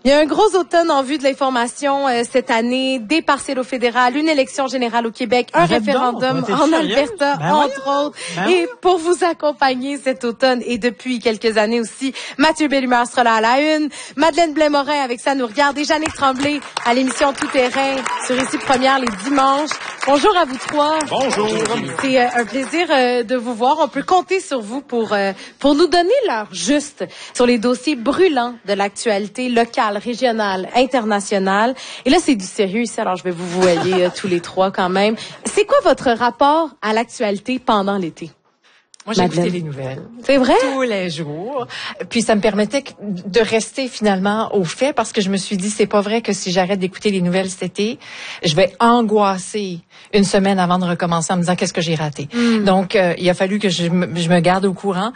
Il y a un gros automne en vue de l'information cette année, des partiels au fédéral, une élection générale au Québec, un référendum en Alberta, entre autres. Et pour vous accompagner cet automne et depuis quelques années aussi, Mathieu Bellumeur sera là à la une, Madeleine Blais-Morin avec ça nous regarde et Jannick Tremblay à l'émission Tout Terrain sur Ici Première les dimanches. Bonjour à vous trois. Bonjour. C'est un plaisir de vous voir. On peut compter sur vous pour nous donner l'heure juste sur les dossiers brûlants de l'actualité locale, régionale, internationale. Et là, c'est du sérieux ici, alors je vais vous voyer tous les trois quand même. C'est quoi votre rapport à l'actualité pendant l'été? Moi, j'ai écouté les nouvelles. C'est vrai? Tous les jours. Puis ça me permettait de rester finalement au fait parce que je me suis dit, c'est pas vrai que si j'arrête d'écouter les nouvelles cet été, je vais angoisser une semaine avant de recommencer en me disant qu'est-ce que j'ai raté. Donc, il a fallu que je me garde au courant.